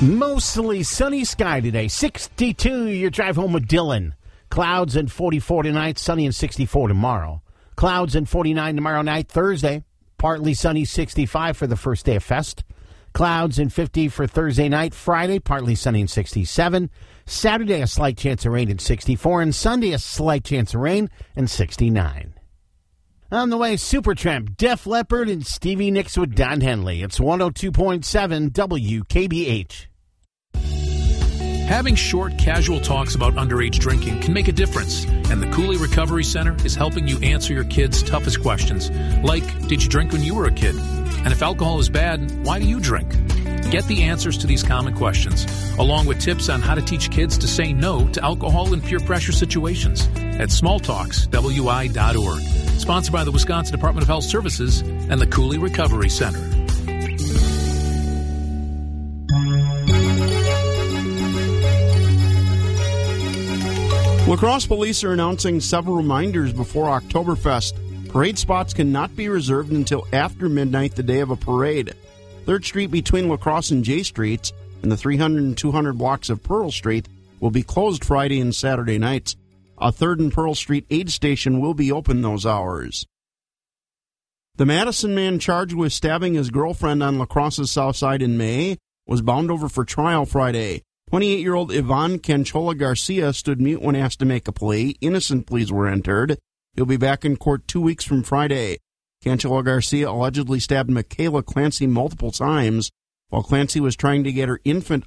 Mostly sunny sky today. 62, your drive home with Dylan. Clouds and 44 tonight, sunny and 64 tomorrow. Clouds and 49 tomorrow night, Thursday. Partly sunny, 65 for the first day of Fest. Clouds and 50 for Thursday night. Friday, partly sunny and 67. Saturday, a slight chance of rain and 64. And Sunday, a slight chance of rain and 69. On the way, Supertramp, Def Leppard, and Stevie Nicks with Don Henley. It's 102.7 WKBH. Having short, casual talks about underage drinking can make a difference, and the Cooley Recovery Center is helping you answer your kids' toughest questions, like, did you drink when you were a kid? And if alcohol is bad, why do you drink? Get the answers to these common questions, along with tips on how to teach kids to say no to alcohol in peer pressure situations at smalltalkswi.org. Sponsored by the Wisconsin Department of Health Services and the Cooley Recovery Center. La Crosse police are announcing several reminders before Oktoberfest. Parade spots cannot be reserved until after midnight the day of a parade. 3rd Street between La Crosse and J Streets and the 300 and 200 blocks of Pearl Street will be closed Friday and Saturday nights. A 3rd and Pearl Street aid station will be open those hours. The Madison man charged with stabbing his girlfriend on La Crosse's south side in May was bound over for trial Friday. 28-year-old Ivan Canchola Garcia stood mute when asked to make a plea. Innocent pleas were entered. He'll be back in court 2 weeks from Friday. Canchola Garcia allegedly stabbed Michaela Clancy multiple times while Clancy was trying to get her infant